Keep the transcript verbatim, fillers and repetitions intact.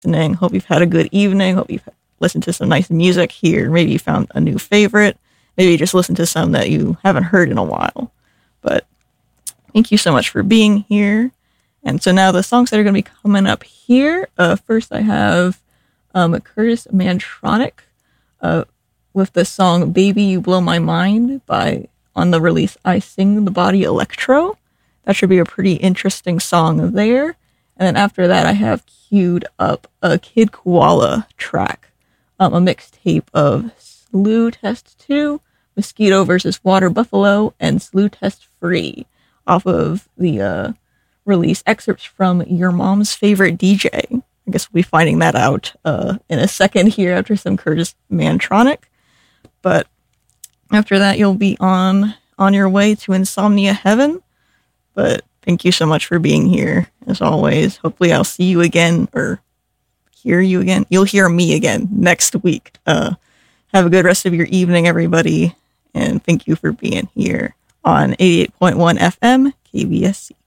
listening. Hope you've had a good evening. Hope you've listened to some nice music here. Maybe you found a new favorite. Maybe you just listened to some that you haven't heard in a while. But thank you so much for being here. And so now the songs that are going to be coming up here. Uh, first I have um, Curtis Mantronic uh, with the song Baby You Blow My Mind by on the release I Sing the Body Electro. That should be a pretty interesting song there. And then after that, I have queued up a Kid Koala track, um, a mixtape of Slew Test two, Mosquito versus Water Buffalo, and Slew Test Free off of the uh, release excerpts from Your Mom's Favorite D J. I guess we'll be finding that out uh, in a second here after some Curtis Mantronic. But after that, you'll be on on your way to Insomnia Heaven. But thank you so much for being here, as always. Hopefully I'll see you again, or hear you again. You'll hear me again next week. Uh, have a good rest of your evening, everybody. And thank you for being here on eighty-eight point one F M, K B S C.